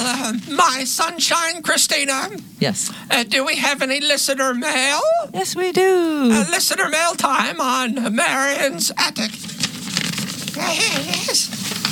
my sunshine, Christina. Yes. Do we have any listener mail? Yes, we do. Listener mail time on Marion's Attic. Yes.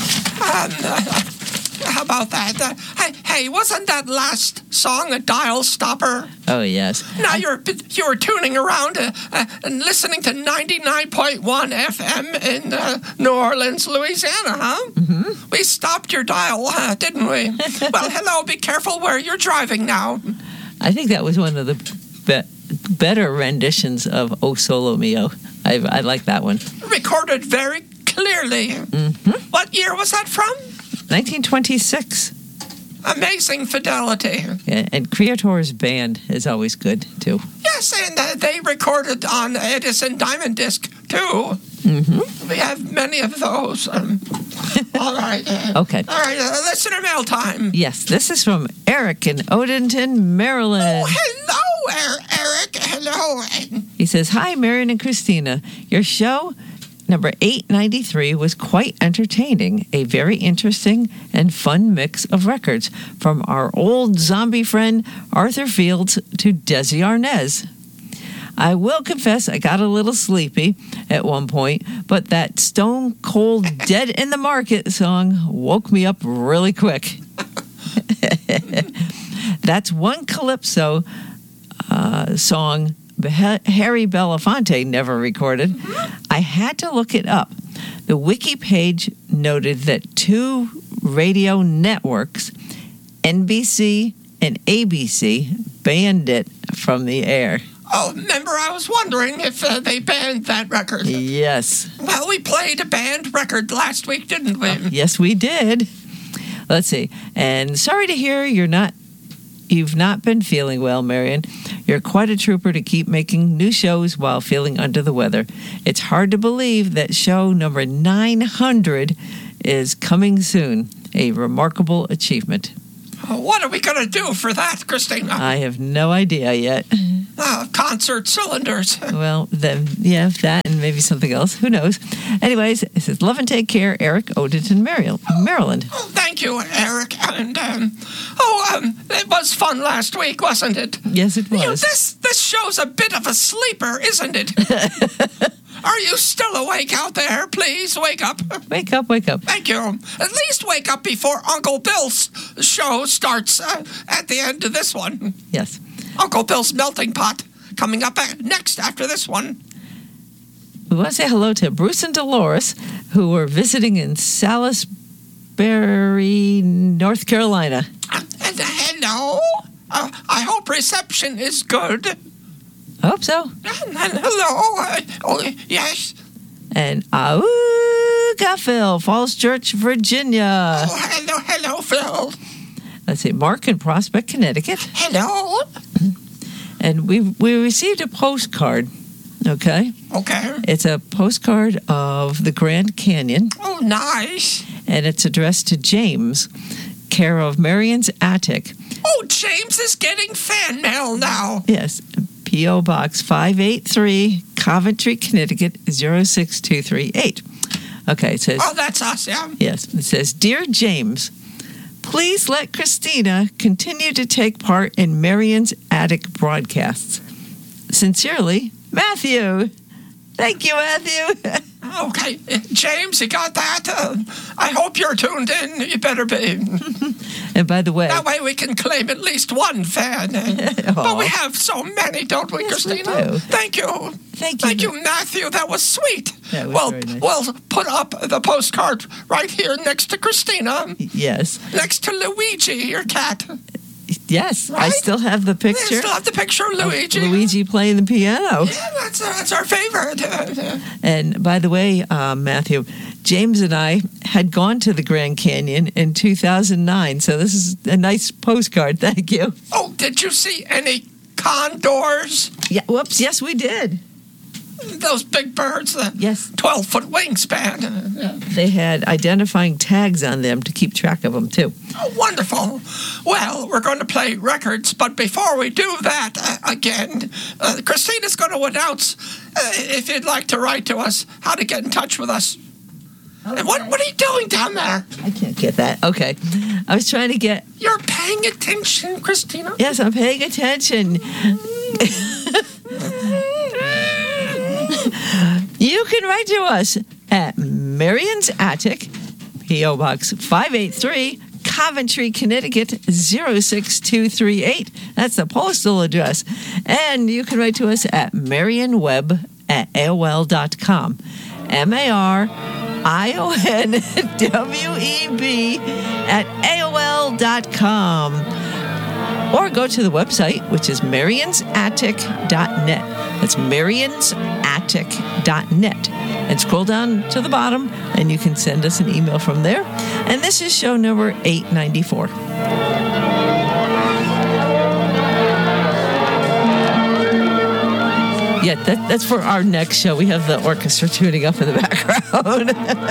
How about that? Hey, wasn't that last song a dial stopper? Oh, yes. Now you're tuning around and listening to 99.1 FM in New Orleans, Louisiana, huh? Mm-hmm. We stopped your dial, didn't we? Well, hello, be careful where you're driving now. I think that was one of the better renditions of O Solo Mio. I like that one. Recorded very clearly. Mm-hmm. What year was that from? 1926. Amazing fidelity. Yeah, and Creator's band is always good, too. Yes, and they recorded on Edison Diamond Disc, too. Mm-hmm. We have many of those. All right. Okay. All right, listener mail time. Yes, this is from Eric in Odenton, Maryland. Oh, hello, Eric. Hello. He says, "Hi, Marion and Christina. Your show, number 893, was quite entertaining. A very interesting and fun mix of records, from our old zombie friend Arthur Fields to Desi Arnaz. I will confess I got a little sleepy at one point, but that Stone Cold Dead in the Market song woke me up really quick." That's one Calypso song Harry Belafonte never recorded. I had to look it up. The wiki page noted that 2 radio networks, NBC and ABC, banned it from the air. Oh, remember, I was wondering if they banned that record. Yes. Well, we played a banned record last week, didn't we? Yes, we did. Let's see. And sorry to hear you've not been feeling well, Marion. You're quite a trooper to keep making new shows while feeling under the weather. It's hard to believe that show number 900 is coming soon. A remarkable achievement. What are we going to do for that, Christina? I have no idea yet. Concert cylinders. Well, then, yeah, that and maybe something else. Who knows? Anyways, it says, "Love and take care, Eric, Odenton, Maryland." Oh, thank you, Eric. And it was fun last week, wasn't it? Yes, it was. You know, this show's a bit of a sleeper, isn't it? Are you still awake out there? Please wake up. Wake up, wake up. Thank you. At least wake up before Uncle Bill's show starts at the end of this one. Yes. Uncle Bill's Melting Pot coming up next after this one. We want to say hello to Bruce and Dolores, who were visiting in Salisbury, North Carolina. And hello. I hope reception is good. I hope so. And hello. Yes. And Auga Phil, Falls Church, Virginia. Oh, hello, Phil. Let's see, Mark in Prospect, Connecticut. Hello. And we received a postcard, okay? Okay. It's a postcard of the Grand Canyon. Oh, nice. And it's addressed to James, care of Marion's Attic. Oh, James is getting fan mail now. Yes, P.O. Box 583, Coventry, Connecticut, 06238. Okay, it says... Oh, that's us, yeah. Yes, it says, "Dear James, please let Christina continue to take part in Marion's Attic broadcasts. Sincerely, Matthew." Thank you, Matthew. Okay, James, you got that? I hope you're tuned in. You better be. And by the way... That way we can claim at least one fan. But we have so many, don't we, Yes, Christina? we do. Thank you. Thank you, Matthew. That was sweet. That was very nice. We'll put up the postcard right here next to Christina. Yes. Next to Luigi, your cat. Yes, Right? I still have the We picture. still have the picture of Luigi. Luigi playing the piano. Yeah, that's our favorite. And by the way, Matthew, James and I had gone to the Grand Canyon in 2009, so this is a nice postcard. Thank you. Oh, did you see any condors? Yeah. Whoops. Yes, we did. Those big birds, the Yes. 12-foot wingspan. They had identifying tags on them to keep track of them, too. Oh, wonderful. Well, we're going to play records, but before we do that, again, Christina's going to announce, if you'd like to write to us, how to get in touch with us. What are you doing down there? I can't get that. Okay. I was trying to get... You're paying attention, Christina. Yes, I'm paying attention. You can write to us at Marion's Attic, P.O. Box 583, Coventry, Connecticut 06238. That's the postal address. And you can write to us at marionweb@aol.com. MARIONWEB@aol.com. Or go to the website, which is marionsattic.net. That's marionsattic.net. And scroll down to the bottom, and you can send us an email from there. And this is show number 894. Yeah, that's for our next show. We have the orchestra tuning up in the background.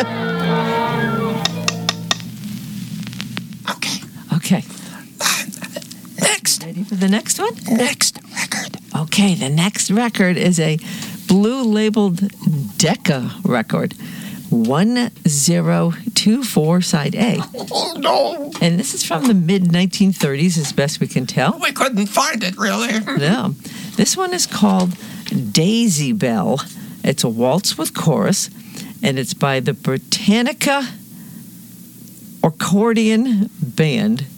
Okay. Next. Ready for the next one? Next record. Okay, the next record is a blue labeled Decca record. 1024 side A. Oh, no. And this is from the mid-1930s, as best we can tell. We couldn't find it, really. No. This one is called Daisy Bell. It's a waltz with chorus, and it's by the Britannica Accordion Band.